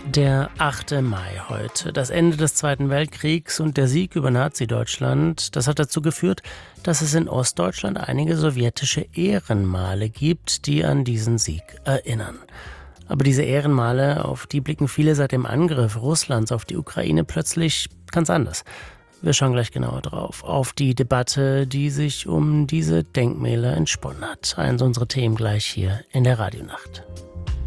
Der 8. Mai heute, das Ende des Zweiten Weltkriegs und der Sieg über Nazi-Deutschland, das hat dazu geführt, dass es in Ostdeutschland einige sowjetische Ehrenmale gibt, die an diesen Sieg erinnern. Aber diese Ehrenmale, auf die blicken viele seit dem Angriff Russlands auf die Ukraine plötzlich ganz anders. Wir schauen gleich genauer drauf, auf die Debatte, die sich um diese Denkmäler entsponnen hat. Eins unserer Themen gleich hier in der Radionacht.